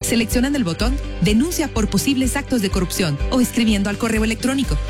seleccionando el botón Denuncia por posibles actos de corrupción o escribiendo al correo electrónico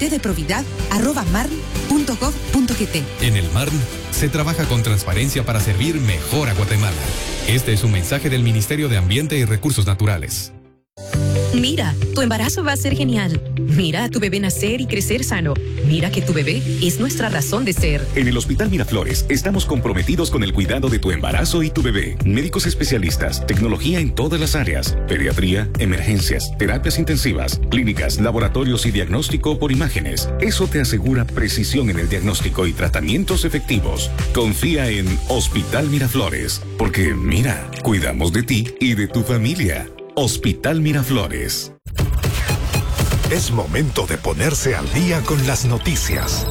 comitedeprobidad@marn.gov.gt. En el MARN se trabaja con transparencia para servir mejor a Guatemala. Este es un mensaje del Ministerio de Ambiente y Recursos Naturales. Mira, tu embarazo va a ser genial. Mira a tu bebé nacer y crecer sano. Mira que tu bebé es nuestra razón de ser. En el Hospital Miraflores estamos comprometidos con el cuidado de tu embarazo y tu bebé. Médicos especialistas, tecnología en todas las áreas, pediatría, emergencias, terapias intensivas, clínicas, laboratorios y diagnóstico por imágenes. Eso te asegura precisión en el diagnóstico y tratamientos efectivos. Confía en Hospital Miraflores, porque mira, cuidamos de ti y de tu familia. Hospital Miraflores. Es momento de ponerse al día con las noticias.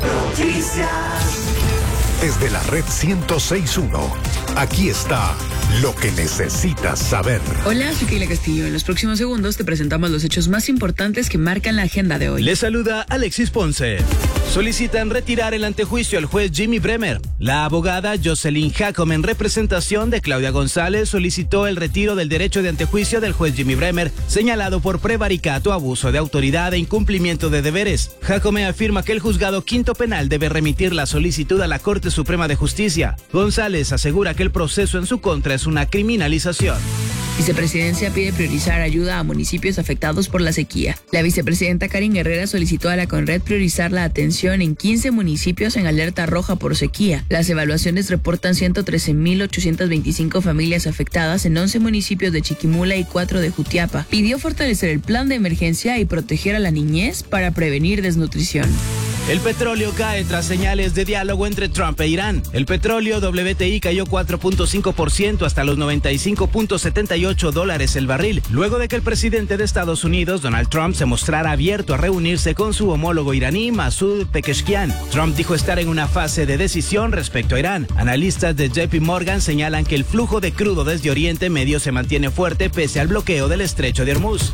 Desde la red 106.1, aquí está lo que necesitas saber. Hola, soy Keila Castillo. En los próximos segundos te presentamos los hechos más importantes que marcan la agenda de hoy. Les saluda Alexis Ponce. Solicitan retirar el antejuicio al juez Jimmy Bremer. La abogada Jocelyn Jacome, en representación de Claudia González, solicitó el retiro del derecho de antejuicio del juez Jimmy Bremer, señalado por prevaricato, abuso de autoridad e incumplimiento de deberes. Jacome afirma que el juzgado quinto penal debe remitir la solicitud a la Corte Suprema de Justicia. González asegura que el proceso en su contra es una criminalización. Vicepresidencia pide priorizar ayuda a municipios afectados por la sequía. La vicepresidenta Karen Herrera solicitó a la CONRED priorizar la atención en 15 municipios en alerta roja por sequía. Las evaluaciones reportan 113.825 familias afectadas en 11 municipios de Chiquimula y 4 de Jutiapa. Pidió fortalecer el plan de emergencia y proteger a la niñez para prevenir desnutrición. El petróleo cae tras señales de diálogo entre Trump e Irán. El petróleo WTI cayó 4.5% hasta los $95.78 el barril, luego de que el presidente de Estados Unidos, Donald Trump, se mostrara abierto a reunirse con su homólogo iraní, Masoud Pezeshkian. Trump dijo estar en una fase de decisión respecto a Irán. Analistas de JP Morgan señalan que el flujo de crudo desde Oriente Medio se mantiene fuerte pese al bloqueo del Estrecho de Hormuz.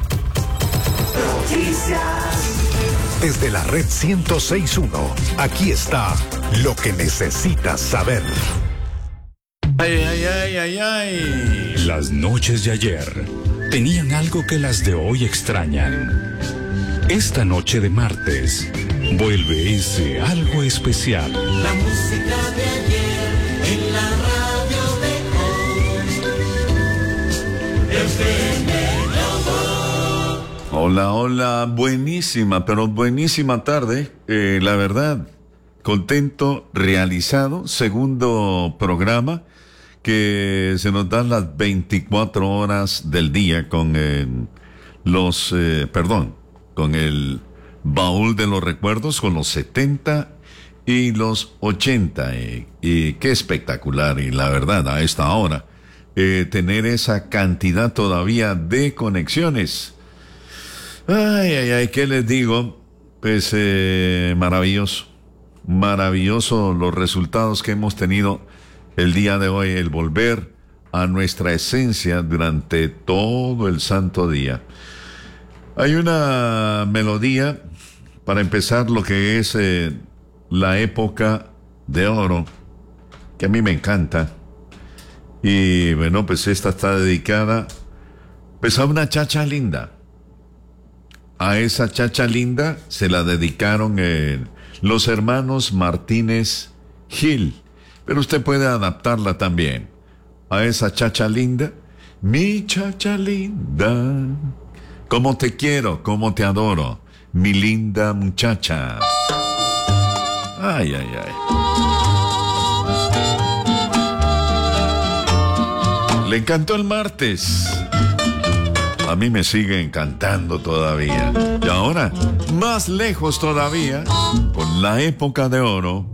Desde la red 106.1, aquí está lo que necesitas saber. Ay. Las noches de ayer tenían algo que las de hoy extrañan. Esta noche de martes vuelve ese algo especial. La música de ayer en la radio de hoy. Hola, buenísima, pero buenísima tarde, la verdad, contento, realizado, segundo programa que se nos dan las 24 horas del día con el baúl de los recuerdos, con los 70 y los 80, y qué espectacular, y la verdad, a esta hora, tener esa cantidad todavía de conexiones. Ay, ¿qué les digo? Pues maravilloso los resultados que hemos tenido el día de hoy, el volver a nuestra esencia durante todo el santo día. Hay una melodía para empezar lo que es la época de oro, que a mí me encanta. Y bueno, pues esta está dedicada pues a una chacha linda. A esa chacha linda se la dedicaron los hermanos Martínez Gil, pero usted puede adaptarla también. A esa chacha linda, mi chacha linda, cómo te quiero, cómo te adoro, mi linda muchacha. Ay. Le encantó el martes. A mí me sigue encantando todavía. Y ahora, más lejos todavía, con la época de oro